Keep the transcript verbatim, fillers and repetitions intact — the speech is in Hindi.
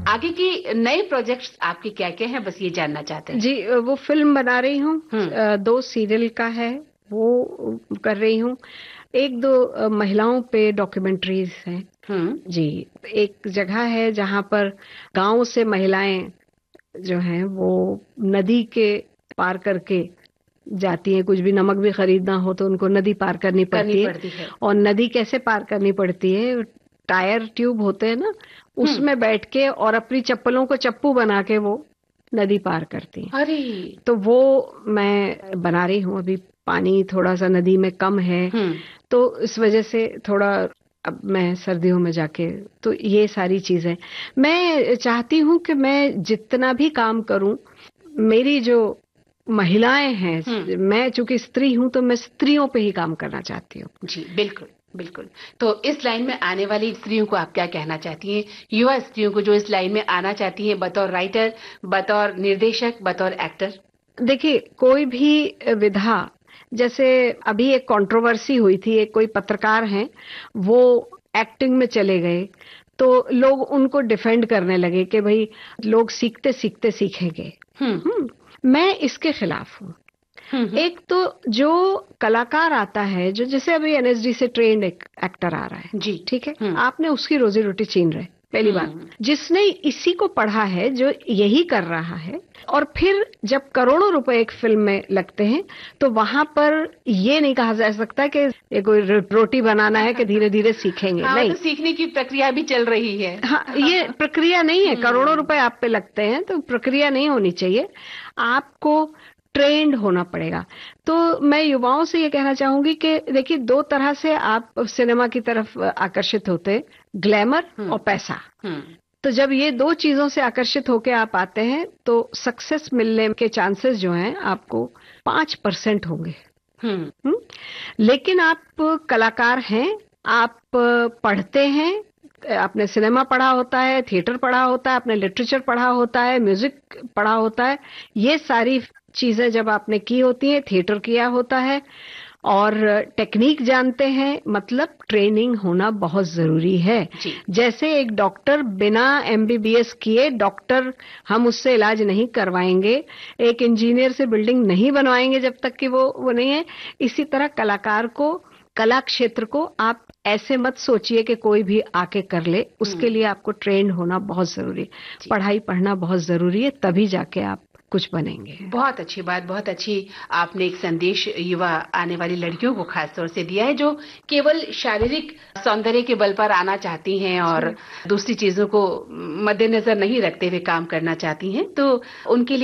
आगे की नए प्रोजेक्ट्स आपके क्या-क्या हैं, बस ये जानना चाहते हैं। जी, वो फिल्म बना रही हूँ, दो सीरियल का है, वो कर रही हूँ। एक दो महिलाओं पे डॉक्यूमेंट्रीज हैं। जी, एक जगह है जहाँ पर गांव से महिलाएं जो हैं वो नदी के पार करके जाती हैं। कुछ भी नमक भी खरीदना हो तो उनको नदी पार करनी पड़ती, करनी पड़ती है। है और नदी कैसे पार करनी पड़ती है, टायर ट्यूब होते हैं ना, उसमें बैठ के और अपनी चप्पलों को चप्पू बना के वो नदी पार करती हैं। अरे, तो वो मैं बना रही हूँ। अभी पानी थोड़ा सा नदी में कम है तो इस वजह से थोड़ा अब मैं सर्दियों में जाके, तो ये सारी चीजें मैं चाहती हूँ कि मैं जितना भी काम करूं, मेरी जो महिलाएं हैं, मैं चूंकि स्त्री हूं तो मैं स्त्रियों पे ही काम करना चाहती हूँ। जी बिल्कुल बिल्कुल। तो इस लाइन में आने वाली स्त्रियों को आप क्या कहना चाहती हैं, युवा स्त्रियों को जो इस लाइन में आना चाहती हैं, बतौर राइटर, बतौर निर्देशक, बतौर एक्टर? देखिए, कोई भी विधा, जैसे अभी एक कंट्रोवर्सी हुई थी, एक कोई पत्रकार हैं वो एक्टिंग में चले गए तो लोग उनको डिफेंड करने लगे कि भाई लोग सीखते सीखते सीखेंगे। हम्म मैं इसके खिलाफ हूँ। एक तो जो कलाकार आता है, जो जैसे अभी एनएसडी से ट्रेंड एक एक्टर आ रहा है, जी ठीक है, आपने उसकी रोजी रोटी छीन रहे। पहली बात, जिसने इसी को पढ़ा है, जो यही कर रहा है, और फिर जब करोड़ों रुपए एक फिल्म में लगते हैं तो वहां पर ये नहीं कहा जा सकता कि ये कोई रोटी बनाना है कि धीरे धीरे सीखेंगे। हाँ, नहीं, तो सीखने की प्रक्रिया भी चल रही है। हाँ, ये प्रक्रिया नहीं है। करोड़ों रुपए आप पे लगते हैं तो प्रक्रिया नहीं होनी चाहिए, आपको ट्रेंड होना पड़ेगा। तो मैं युवाओं से ये कहना चाहूंगी कि देखिए, दो तरह से आप सिनेमा की तरफ आकर्षित होते, ग्लैमर और पैसा। तो जब ये दो चीजों से आकर्षित होकर आप आते हैं तो सक्सेस मिलने के चांसेस जो हैं आपको पांच परसेंट होंगे। हुँ? लेकिन आप कलाकार हैं, आप पढ़ते हैं, आपने सिनेमा पढ़ा होता है, थिएटर पढ़ा होता है, आपने लिटरेचर पढ़ा होता है, म्यूजिक पढ़ा होता है, ये सारी चीजें जब आपने की होती है, थिएटर किया होता है और टेक्निक जानते हैं, मतलब ट्रेनिंग होना बहुत जरूरी है। जैसे एक डॉक्टर बिना एमबीबीएस किए डॉक्टर, हम उससे इलाज नहीं करवाएंगे, एक इंजीनियर से बिल्डिंग नहीं बनवाएंगे जब तक कि वो वो नहीं है। इसी तरह कलाकार को, कला क्षेत्र को आप ऐसे मत सोचिए कि कोई भी आके कर ले, उसके लिए आपको ट्रेंड होना बहुत जरूरी है, पढ़ाई पढ़ना बहुत जरूरी है, तभी जाके आप कुछ बनेंगे। बहुत अच्छी बात, बहुत अच्छी आपने एक संदेश युवा आने वाली लड़कियों को खास तौर से दिया है, जो केवल शारीरिक सौंदर्य के बल पर आना चाहती हैं और दूसरी चीजों को मद्देनजर नहीं रखते हुए काम करना चाहती हैं, तो उनके लिए